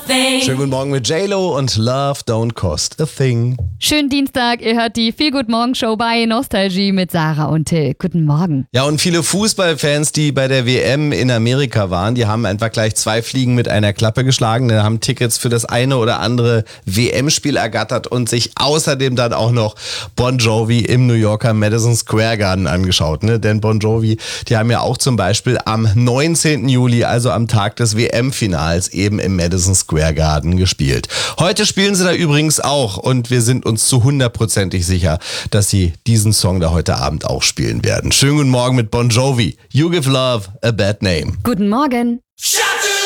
thing. Schönen guten Morgen mit J-Lo und Love Don't Cost a Thing. Schönen Dienstag, ihr hört die Feel-Good-Morgen-Show bei Nostalgie mit Sarah und Till. Guten Morgen. Ja, und viele Fußballfans, die bei der WM in Amerika waren, die haben einfach gleich 2 Fliegen mit einer Klappe geschlagen. Die haben Tickets für das eine oder andere WM-Spiel ergattert und sich außerdem dann auch noch Bon Jovi im New Yorker Madison Square Garden angeschaut. Ne? Denn Bon Jovi, die haben ja auch zum Beispiel am 19. Juli, also am Tag des WM-Finals, eben im Madison Square Garden gespielt. Heute spielen sie da übrigens auch und wir sind uns zu 100%ig sicher, dass sie diesen Song da heute Abend auch spielen werden. Schönen guten Morgen mit Bon Jovi. You Give Love a Bad Name. Guten Morgen. Shut